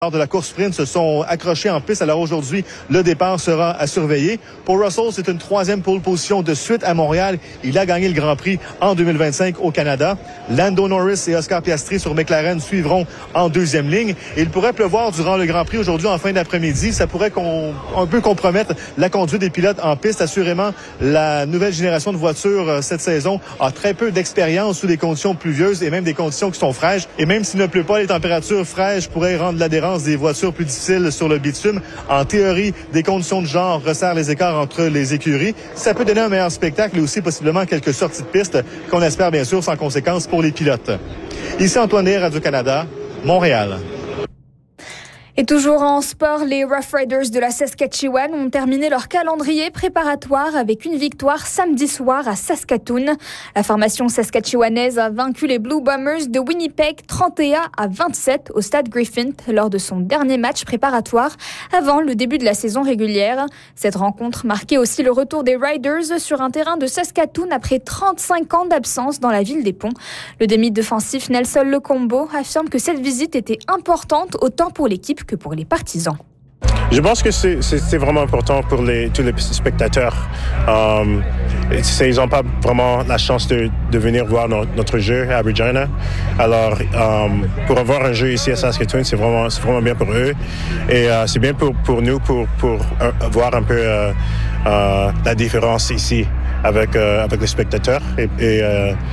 de la course sprint se sont accrochés en piste. Alors aujourd'hui, le départ sera à surveiller. Pour Russell, c'est une 3e pole position de suite à Montréal. Il a gagné le Grand Prix en 2025 au Canada. Lando Norris et Oscar Piastri sur McLaren suivront en 2e ligne. Et il pourrait pleuvoir durant le Grand Prix aujourd'hui en fin d'après-midi. Ça pourrait un peu compromettre la conduite des pilotes en piste. Assurément, la nouvelle génération de voitures cette saison a très peu d'expérience sous des conditions pluvieuses et même des conditions qui sont fraîches. Et même s'il ne pleut pas, les températures fraîches pourraient rendre l'adhérence des voitures plus difficiles sur le bitume. En théorie, des conditions de genre resserrent les écarts entre les écuries. Ça peut donner un meilleur spectacle et aussi possiblement quelques sorties de piste qu'on espère bien sûr sans conséquence pour les pilotes. Ici Antoine Day, Radio-Canada, Montréal. Et toujours en sport, les Rough Riders de la Saskatchewan ont terminé leur calendrier préparatoire avec une victoire samedi soir à Saskatoon. La formation saskatchewanaise a vaincu les Blue Bombers de Winnipeg 31-27 au stade Griffin lors de son dernier match préparatoire avant le début de la saison régulière. Cette rencontre marquait aussi le retour des Riders sur un terrain de Saskatoon après 35 ans d'absence dans la ville des Ponts. Le demi-défensif Nelson Lecombo affirme que cette visite était importante autant pour l'équipe que pour les partisans. Je pense que c'est vraiment important pour tous les spectateurs. Ils n'ont pas vraiment la chance de venir voir notre jeu à Regina. Alors, pour avoir un jeu ici à Saskatoon, c'est vraiment bien pour eux. Et c'est bien pour nous pour voir un peu la différence ici avec les spectateurs et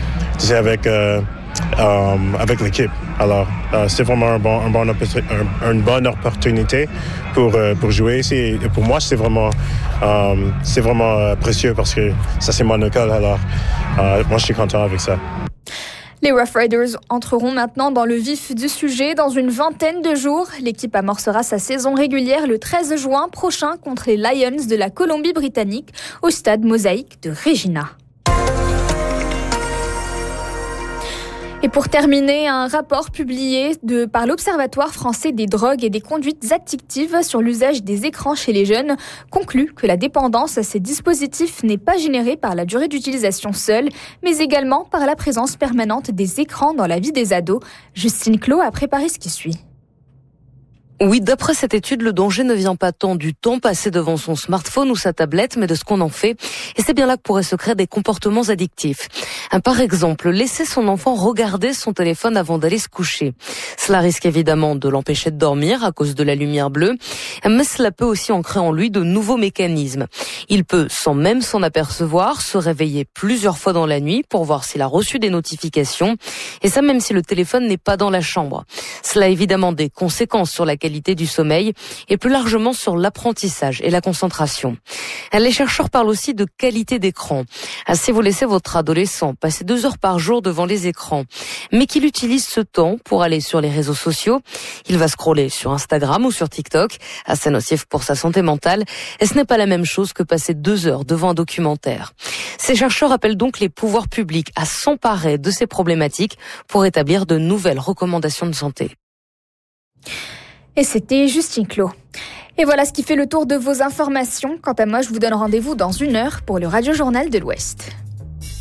avec l'équipe. Alors, c'est vraiment une bonne opportunité pour jouer ici. Et pour moi, c'est vraiment précieux parce que ça, c'est mon école. Alors, moi, je suis content avec ça. Les Rough Riders entreront maintenant dans le vif du sujet. Dans une vingtaine de jours, l'équipe amorcera sa saison régulière le 13 juin prochain contre les Lions de la Colombie-Britannique au stade Mosaïque de Regina. Et pour terminer, un rapport publié par l'Observatoire français des drogues et des conduites addictives sur l'usage des écrans chez les jeunes conclut que la dépendance à ces dispositifs n'est pas générée par la durée d'utilisation seule, mais également par la présence permanente des écrans dans la vie des ados. Justine Clos a préparé ce qui suit. Oui, d'après cette étude, le danger ne vient pas tant du temps passé devant son smartphone ou sa tablette, mais de ce qu'on en fait. Et c'est bien là que pourraient se créer des comportements addictifs. Par exemple, laisser son enfant regarder son téléphone avant d'aller se coucher. Cela risque évidemment de l'empêcher de dormir à cause de la lumière bleue, mais cela peut aussi ancrer en lui de nouveaux mécanismes. Il peut, sans même s'en apercevoir, se réveiller plusieurs fois dans la nuit pour voir s'il a reçu des notifications. Et ça, même si le téléphone n'est pas dans la chambre. Cela a évidemment des conséquences sur la qualité du sommeil et plus largement sur l'apprentissage et la concentration. Les chercheurs parlent aussi de qualité d'écran. Si vous laissez votre adolescent passer 2 heures par jour devant les écrans, mais qu'il utilise ce temps pour aller sur les réseaux sociaux, il va scroller sur Instagram ou sur TikTok, assez nocif pour sa santé mentale, et ce n'est pas la même chose que passer 2 heures devant un documentaire. Ces chercheurs appellent donc les pouvoirs publics à s'emparer de ces problématiques pour établir de nouvelles recommandations de santé. Et c'était Justine Clos. Et voilà ce qui fait le tour de vos informations. Quant à moi, je vous donne rendez-vous dans 1 heure pour le Radio Journal de l'Ouest.